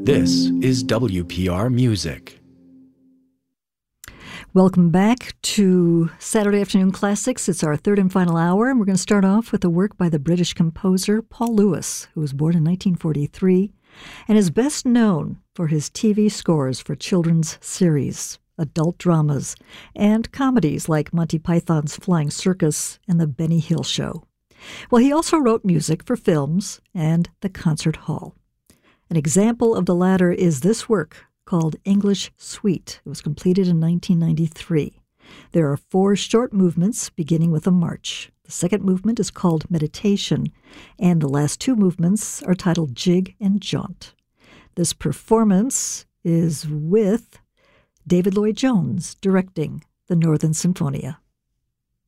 This is WPR Music. Welcome back to Saturday Afternoon Classics. It's our third and final hour, and we're going to start off with a work by the British composer Paul Lewis, who was born in 1943 and is best known for his TV scores for children's series, adult dramas, and comedies like Monty Python's Flying Circus and The Benny Hill Show. Well, he also wrote music for films and the concert hall. An example of the latter is this work called English Suite. It was completed in 1993. There are 4 short movements beginning with a march. The second movement is called Meditation, and the last 2 movements are titled Jig and Jaunt. This performance is with David Lloyd Jones directing the Northern Sinfonia.